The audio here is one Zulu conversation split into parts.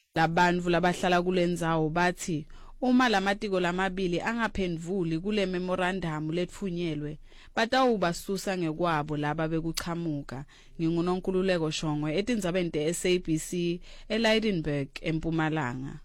Labantu labahlala kulendzawo bathi uma lamatiko lamabili angaphendvuli kule memorandum letfunyelwe batawubasusa ngekwabo laba bekuchamuka. NginguNonkululeko Shongwe etindzabeni te-SABC eLeidenburg eMpumalanga.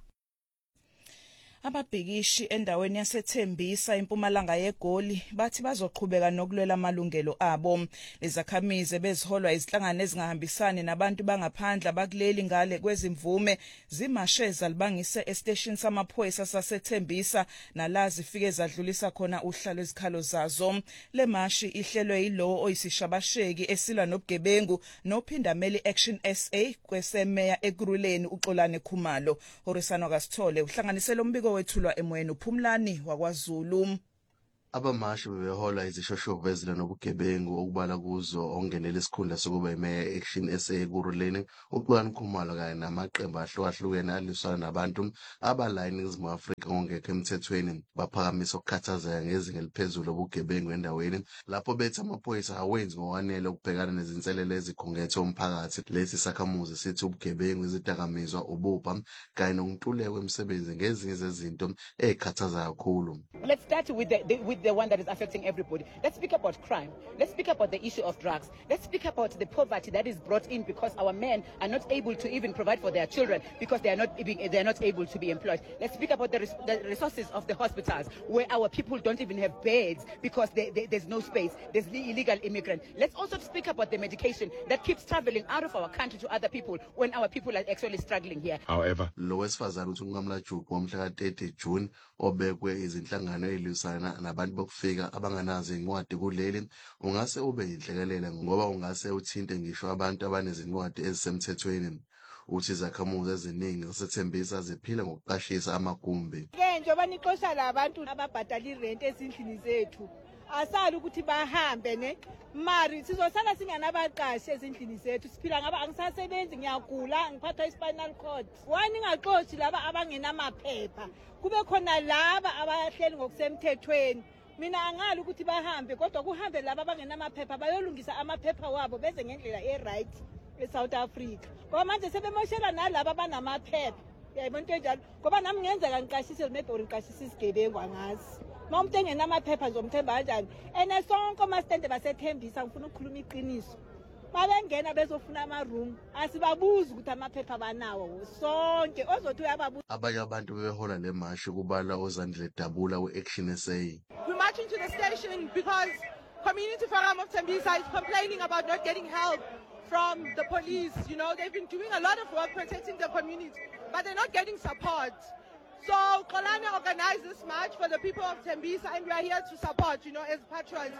Ababhikishi endaweni yaseThembisa eMpumalanga yeGoli bathi bazoqhubeka nokulwela amalungelo abo. Lezakhamizi beziholwa izinhlangano ezingahambisani nabantu bangaphandle abakuleli ngale kwezimvume zimashe zalibangise estation samaphoyisa saseThembisa nalazi zifike zadlulisa khona uhla lwezikhalo zazo. Le mashi ihlelwe yilo oyisishabasheki esilwa nobugebengu nophindameli Action SA kwesemeya ekuruleni uXolani Khumalo. Horisano Kasithole uhlanganisele umbiko wethulwa emoyeni uPhumlani wakwaZulu. Abamashi bebehola izishoshovu ezilwa nobugebengu okubala kuzo ongenele isikhundla sokuba imeya Action SA ekuruleni uXolani Khumalo kanye namaqembu ahlukahlukene aliswana nabantu abala eNingizimu Afrika ngokungekho emthethweni baphakamisa ukukhathazeka ngezinga eliphezulu lobugebengu endaweni lapho bethi amaphoyisa awenzi ngokwanele ukubhekana nezinselele ezikhungethe umphakathi. Lesi sakhamuzi sithi ubugebengu, izidakamizwa, ubupha kanye nokuntuleka kwemisebenzi ngezinye zezinto ezikhathaza kakhulu. Let's start with the one that is affecting everybody. Let's speak about crime. Let's speak about the issue of drugs. Let's speak about the poverty that is brought in because our men are not able to even provide for their children because they are not able to be employed. Let's speak about the resources of the hospitals where our people don't even have beds because there's no space. There's illegal immigrant. Let's also speak about the medication that keeps traveling out of our country to other people when our people are actually struggling here. However, lo wesifazane uthi uNqamla Juqu ngomhla ka-30 June obekwe izinhlangano ezilusana nabantu bokufika abanganazo incwadi kuleli ungase ube yinhlekelele ngoba ungase uthinte ngisho abantu abanezincwadi ezisemthethweni. Uthi izakhamuzi eziningi zaseThembisa ziphila ngokuqashisa amagumbi. Ke njengoba nixosha labantu ababhadala irent ezindlini zethu asali ukuthi bahambe ne mari sizosala singanabaqashi ezindlini zethu siphila ngaba angisasebenzi ngiyagula ngiphathwa ispinal cord. Wani ngaxoshi laba abangenamaphepha kube khona laba abahleli ngokusemthethweni. Mina angali ukuthi bahambe kodwa kuhambe laba abangenamaphepha bayolungisa amaphepha wabo beze ngendlela eright eSouth Africa. Ngoba manje sebemoshela nalabo abanamaphepha. Yayibona into enjalo ngoba nami ngenzeka ngiqashise maybe ngiqashise isigebengu angazi. Umuntu engenamaphepha nzomthemba kanjani? Ene sonke amasitende baseThembisa ngifuna ukukhuluma iqiniso. Babengena bezofuna ama-room asibabuza ukuthi amaphepha banawo sonke ozothi uyababuza. Abanye abantu bebehola le mashi kubala oZandile Dabula we-Action SA. We're marching to the station because Community Forum of Tembisa is complaining about not getting help from the police. You know, they've been doing a lot of work protecting the community, but they're not getting support. So Xolani organized this march for the people of Tembisa and we are here to support, you know, as patrons.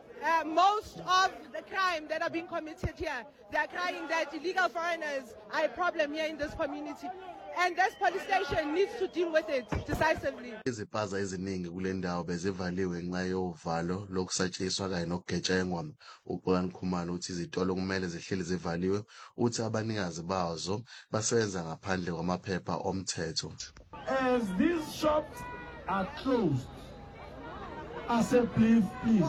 Most of the crime that are being committed here, they are crying that illegal foreigners are a problem here in this community. And this police station needs to deal with it decisively. Izipaza eziningi kule ndawo bezivaliwe ngenxa yovalo lokusatshiswa kanye nokugetsengwa. uXolani Khumalo uthi izitolo kumele zihleli zivaliwe uthi abanikazi bazo basebenza ngaphandle kwamaphepha omthetho. As these shops are closed, I said please,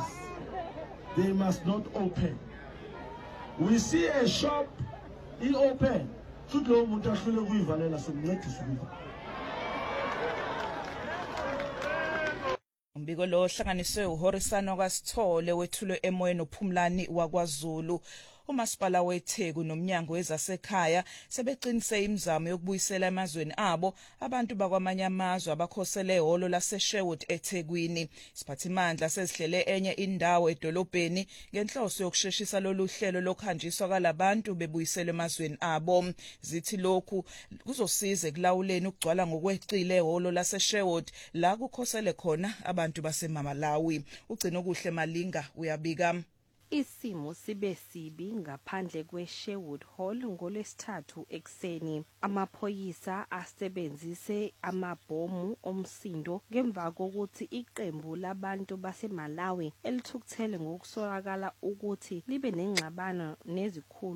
they must not open. We see a shop open. Umbiko lo hlanganiswe uHorisano Kasithole wethulwe emoyeni uPhumlani wakwaZulu. uMasipala weTheku nomnyango wezasekhaya sebeqinise imizamo yokubuyisela emazweni abo abantu bakwamanye amazwe abakhosele ehholo laseSherwood eThekwini. Isiphathimandla sezihlele enye indawo edolobheni ngenhloso yokusheshisa lolu hlelo lokhanjiswa kwalabantu bebuyisela emazweni abo. Zithi lokhu kuzosiza ekulawuleni ukugcwala ngokweqile ehholo laseSherwood la kukhosele khona abantu baseMalawi. Ugcino kuhle Malinga uyabika. Isimo sibe sibi ngaphandle kweSherwood Hall ngolwesithathu ekseni. Amaphoyisa asebenzise amabhomu omsindo ngemva kokuthi iqembu labantu baseMalawi elithukuthele ngokusolakala ukuthi libe nengxabano nezikhulu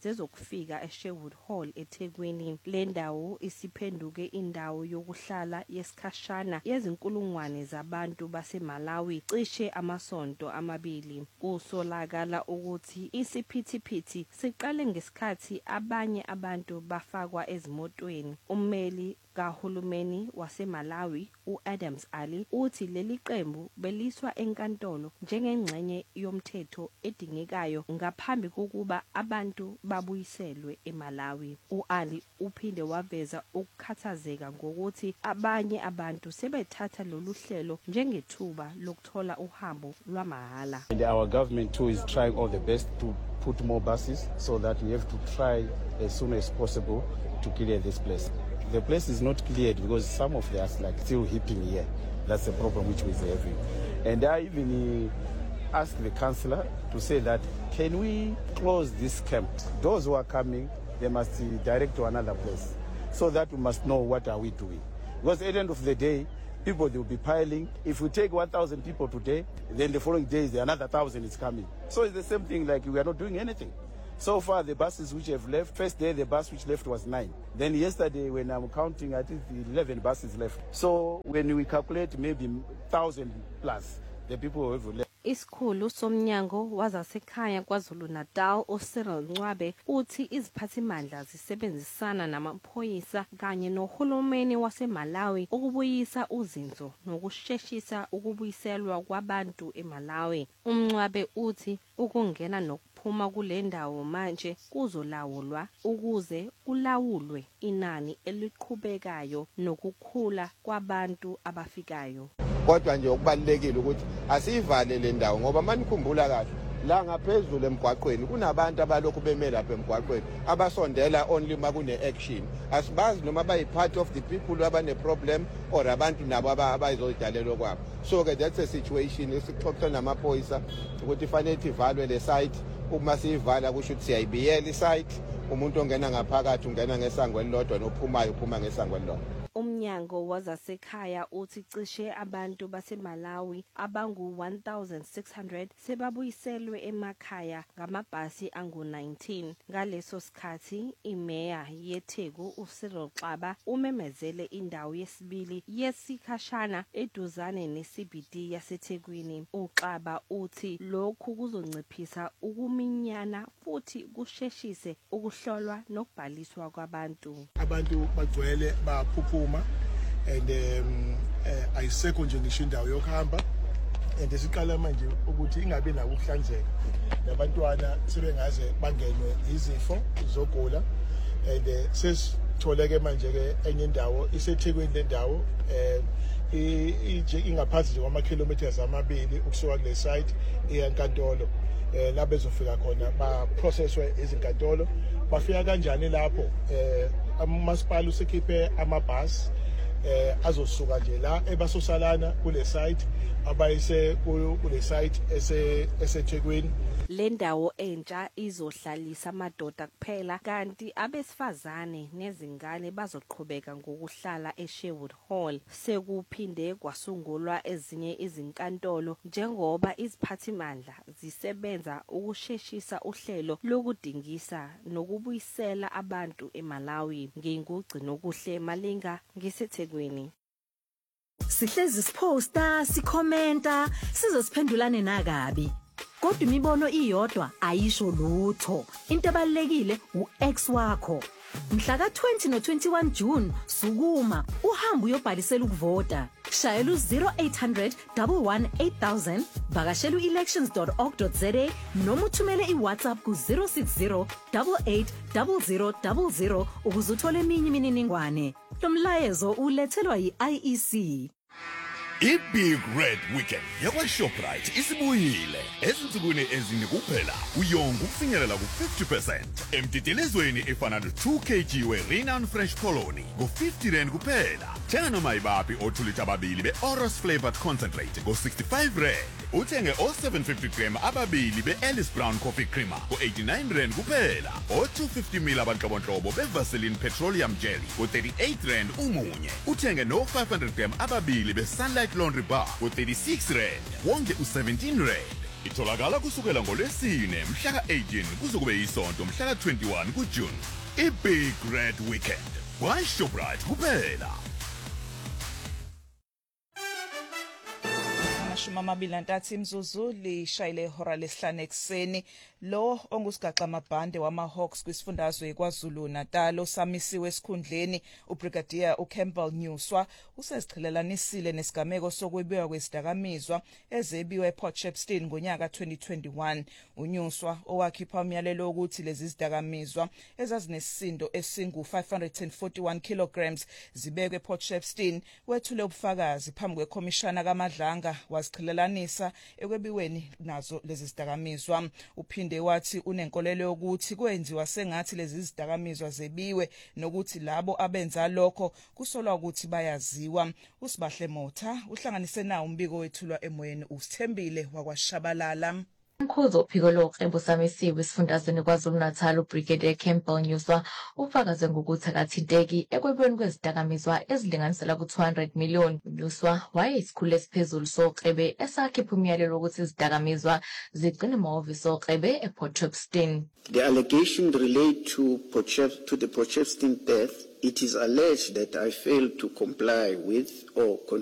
zezokufika eSherwood Hall eThekwini. Le ndawo isiphenduke indawo yokuhlala yesikhashana yezinkulungwane zabantu baseMalawi cishe amasonto amabili. Kusolakala ukuthi isiphithiphithi siqale ngesikhathi abanye abantu bafakwa ezimotweni. Ummeli kahulumeni waseMalawi uAdams Ali uthi leli qembu beliswa enkantolo njengengxenye yomthetho edingekayo ngaphambi kokuba abantu babuyiselwe eMalawi. uAli uphinde waveza ukukhathazeka ngokuthi abanye abantu sebethatha lolu hlelo njengethuba lokuthola uhambo lwamahhala. And our government too is trying all the best to put more buses so that we have to try as soon as possible to clear this place. The place is not cleared because some of us like still heaping here. That's the problem which we're having. And I even asked the councillor to say that can we close this camp? Those who are coming, they must direct to another place so that we must know what are we doing. Because at the end of the day, people they will be piling. If we take 1,000 people today, then the following days another 1,000 is coming. So it's the same thing, like we are not doing anything. So far, the buses which have left, first day the bus which left was 9. Then yesterday, when I'm counting, I think 11 buses left. So when we calculate maybe 1,000 plus, the people who have left. Isikhulu somnyango wazasekhaya KwaZulu-Natal uCyril Ncwabe uthi iziphathimandla zisebenzisana namaphoyisa kanye nohulumeni waseMalawi ukubuyisa uzinzo nokusheshisa ukubuyiselwa kwabantu eMalawi. uNcwabe uthi ukungena nokuphuma kule ndawo manje kuzolawulwa ukuze kulawulwe inani eliqhubekayo nokukhula kwabantu abafikayo. Kodwa nje okubalekile ukuthi asivale le ndawo ngoba manikhumbula kahle la ngaphezulu emgwaqweni kunabantu abalokhu bemela lapha emgwaqweni abasondela only makune action. Asibazi noma bayi part of the people abane problem or abantu nabo abayizodalelwa kwabo. So ke that's a situation esixoxa namaphoyisa ukuthi fanele ivalwe le site. Uma siyivala kusho ukuthi siyayibiyela isite, umuntu ongena ngaphakathi ungena ngesango elilodwa nophumayo uphuma ngesango elilodwa. Umnyango wazasekhaya uthi cishe abantu baseMalawi abangu 1,600 sebabuyiselwe emakhaya ngamabhasi angu-19. Ngaleso sikhathi imeya yeTheku uCyril Xaba umemezele indawo yesibili yesikhashana eduzane neCBD yaseThekwini. uXaba uthi lokhu kuzonciphisa ukuminyana futhi kusheshise ukuhlolwa nokubhaliswa kwabantu. Abantu bagcwele baphuphu and ayisekho nje ngisho indawo yokuhamba and siqala manje ukuthi ingabe nawo ukuhlanzeka nabantwana sebengaze bangenwe izifo zogula and sesitholeke manje ke enye indawo iseThekwini le ndawo ingaphansi nje kwama-kilometers amabili ukusuka kule site eyankantolo la bezofika khona ba processwe izinkantolo bafika kanjani lapho umasipala usekhiphe amabhasi azosuka nje la ebasosalana kule site abayise kule site eseThekwini. Le ndawo entsha izohlalisa amadoda kuphela kanti abesifazane nezingane bazoqhubeka ngokuhlala eSherwood Hall. Sekuphinde kwasungulwa ezinye izinkantolo njengoba iziphathimandla zisebenza ukusheshisa uhlelo lokudingisa nokubuyisela abantu eMalawi. Ngingugcino kuhle Malinga ngiseThekwini. Sihlezi siposta, sikhomenta, sizosiphendulane nakabi. Kodwa imibono iyodwa ayisho lutho. Into ebalekile uX wakho. Mhla ka-20 no-21 June sukuma uhamba uyobhalisela ukuvota. Shayela u-0800 118 8000, vakashela u-elections.org.za noma uthumele iWhatsApp ku-060 88 0000 ukuze uthole eminye imininingwane. Lo mlayezo ulethelwa yi-IEC. I-Big Red Weekend yakwa-Shoprite isibuyile ezinsukwini ezine kuphela uyonga ukufinyelela ku-50% emtitilezweni efana no-2 kg we-Rhenan French Colony ngo-50 rand kuphela. Thenga noma ibaphi othulitha ababili be-Oros Flavored Concentrate ngo-65 rand. Uthenge o-750 gram ababili be-Ellis Brown Coffee Creamer ngo-89 rand kuphela. O-250 ml abanhlobonhlobo be-Vaseline Petroleum Jelly ngo-38 rand umunye. Uthenge no-500 gram ababili be-Sunlight Laundry Bar ngo-36 rand. Wonke u-17 rand. itholakala kusukela ngolwesine mhla ka-18 kuze kube isonto mhla ka-21 kuJune. I-Big Red Weekend kwaShoprite kuphela. 23 imzuzu lishayile ihora lesihlanu ekseni. Lo ongusigaxa amabhande wama-Hawks kwisifundazwe kwaZulu Natal osamisiwe esikhundleni uBrigadier uCampbell Nyuswa useziqhelelanisile nesigameko sokwebiwa kwesidakamizwa ezebiwe ePort Shepstone ngonyaka 2021. uNyuswa owakhipha umyalelo ukuthi lezi zidakamizwa ezazinesisindo esingu-541 kilograms zibekwe ePort Shepstone wethule ubufakazi phambi kwekhomishana kaMadlanga waziqhelelanisa ekwebiweni nazo lezi zidakamizwa. Uphinde wathi unenkolelo yokuthi kwenziwa sengathi lezi zidakamizwa zebiwe nokuthi labo abenza lokho kusolwa ukuthi bayaziwa. uSibahle Motha uhlanganise nawo umbiko wethulwa emoyeni uSithembile wakwaShabalala. Umkhuzo ophiko loqembu samisiwe esifundazweni kwaZulu Natal uBrigadier Campbell Nyuswa ufakaze ngokuthi akathinteki ekwebiweni kwezidakamizwa ezilinganisela ku-200 million. Nyuswa wayeyisikhulu esiphezulu soqebe esakhipha umyalelo ukuthi izidakamizwa zigcine emahhovisi oqebe ePort Shepstone. The allegation relate to the Port Shepstone death. It is alleged that I failed to comply with or